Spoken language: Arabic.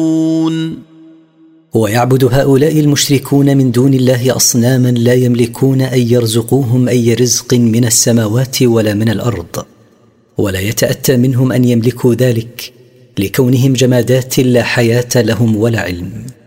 ويعبد هؤلاء المشركون من دون الله أصناما لا يملكون أن يرزقوهم أي رزق من السماوات ولا من الأرض، ولا يتأتى منهم أن يملكوا ذلك لكونهم جمادات لا حياة لهم ولا علم.